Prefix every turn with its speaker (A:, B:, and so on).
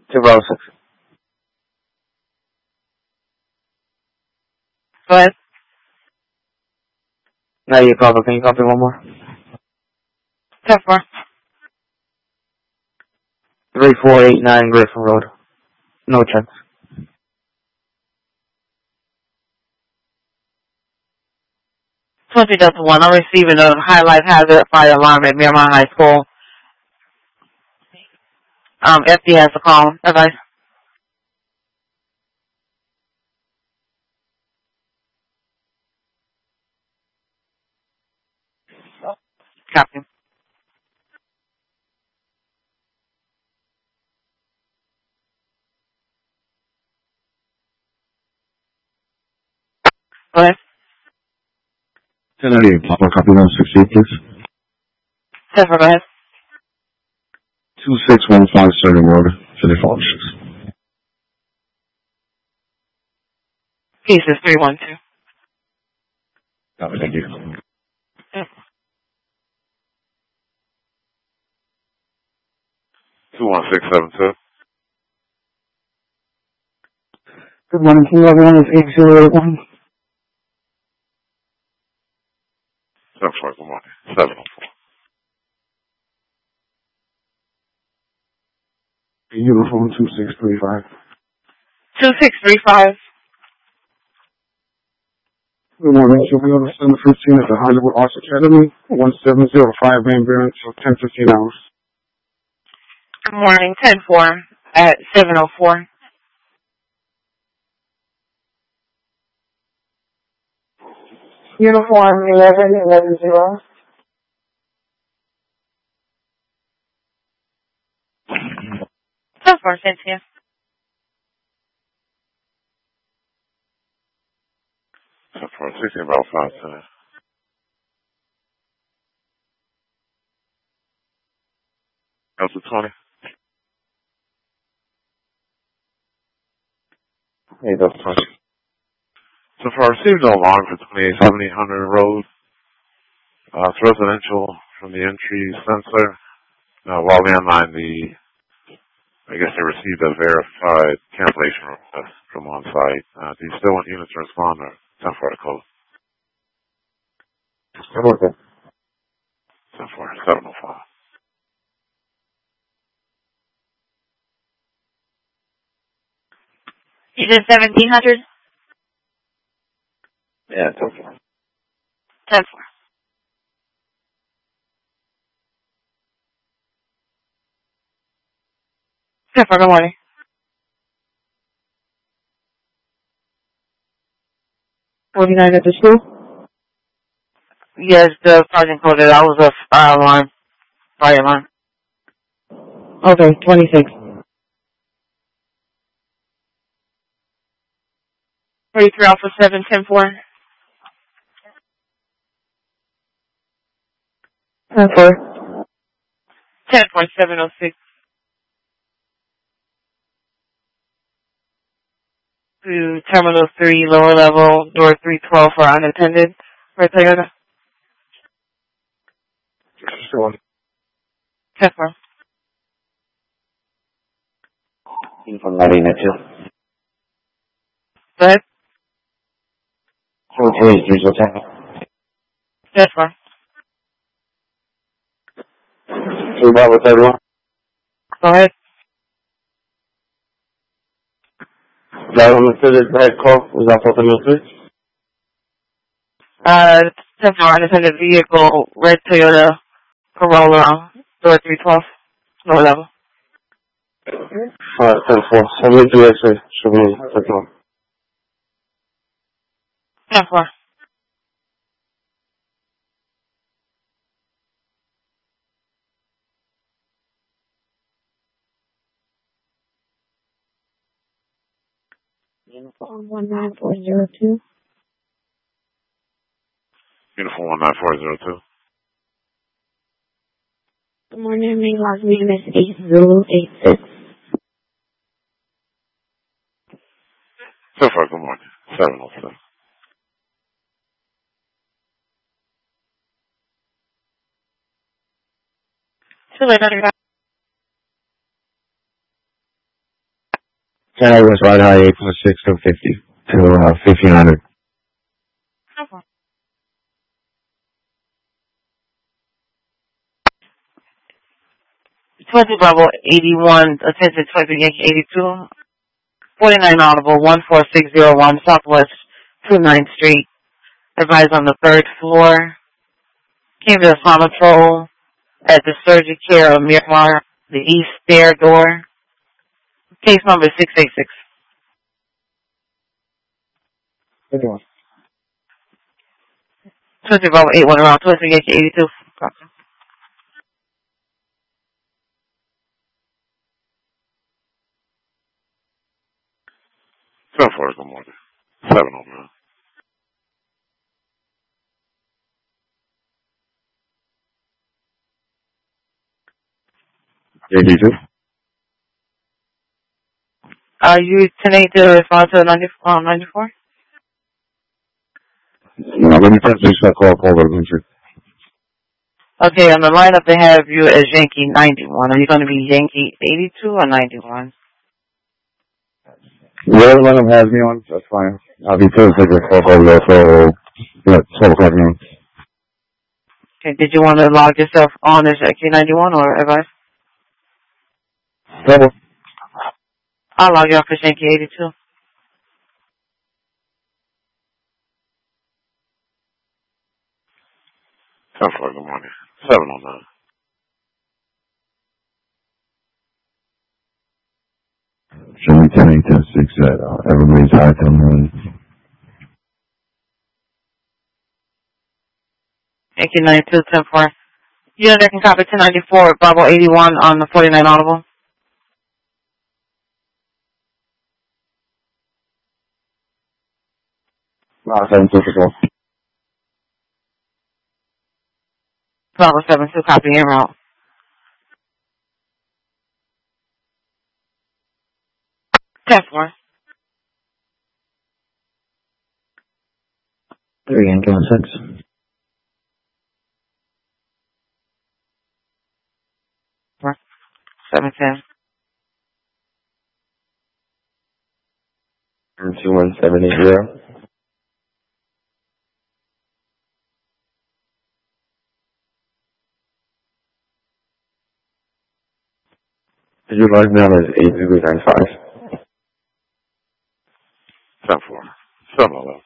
A: 206.
B: Go ahead.
A: Now you call, but can you copy one more?
B: 10-4.
A: 3489 Griffin Road. No checks.
B: Delta 1. I'm receiving a high-life hazard fire alarm at Miramar High School. FD has a call. Advice. Copy. Go ahead.
C: 1098, Papa, copy 168, please.
B: 10-4, go ahead.
C: 2615 Sterling Road, Philly Falls.
B: Cases 312.
C: Copy, thank you.
D: 21672.
A: Good morning, can you everyone? It's 8081.
D: 74, good morning. 704.
C: Uniform 2635.
B: 2635.
C: Good morning. You'll be on December 15 at the Hollywood Arts Academy, 1705 Main Branch, 10:15 hours.
B: Good morning. 10-4 at 704.
A: Uniform 1110.
B: 10-4, Cynthia.
D: For 16 about 5 10. Delta 20.
A: Hey, Delta 20.
D: So far, received no alarm for 2870 Hunter Road. It's residential from the entry sensor. While landline, I guess they received a verified cancellation request from on site. Do you still want units to respond or 10-4 to close?
A: Okay.
D: 10-4, 705.
B: You did 1700?
A: Yeah, it's okay.
B: 10-4. Good morning.
A: $49 at the school?
B: Yes, the sergeant called it. I was a fire alarm. Fire alarm.
A: Okay, 26.
B: 33 Alpha 7, 10-4.
A: 10-4.
B: 10-4, 706. To Terminal 3, lower level, door 312 for unattended. For Toyota.
C: Sure.
B: 10-4.
A: Uniform 982.
B: Go ahead.
A: 238
B: 10-4.
A: 2 Bravo 31.
B: Go ahead.
A: That on the fitted head call was that for the
B: 10-4, unattended vehicle, red Toyota Corolla, door 312, lower level.
A: 10-4. 73 X-ray. Should be 10-4.
B: 10-4.
A: Uniform 19402.
D: Uniform 19402.
A: Good morning, main last name is 8086.
D: 10-4, good morning. 707.
B: Too late,
A: 10 West Ride High 846 to 50 to 1500.
B: Okay. 20 Bravo 81, attention 20 Yankee 82, 49 Audible 14601 Southwest 29th Street. Advised on the 3rd floor. Came to a sauna patrol at the Surgery Care of Miramar, the east stair door. Case number 686. 20 Bravo 81 around 20 Yankee 82. Copy.
D: 10-4, good morning. 7 over.
A: Yankee 2.
B: Are you tonight to respond to 94?
A: No, let me test this call over the country.
B: Okay, on the lineup they have you as Yankee 91. Are you going to be Yankee 82 or 91?
A: Whatever lineup has me on, that's fine. I'll be taking a call over there for 12 o'clock noon.
B: Okay, did you want to log yourself on as Yankee 91 or advice?
A: Double.
B: I'll log you off as Yankee 82.
D: 10-4, good morning. 709.
A: Show me 10-8-6 at Everglades High till noon.
B: Yankee 92, 10-4. Unit that can copy 1094, Bravo 81 on the 49 Audible.
A: No, 7-2.
B: Bravo 72, copy en route. Test 4.
A: 3 and 6.
B: 710.
A: 21780. Did you log down as 895?
D: 10-4. 711.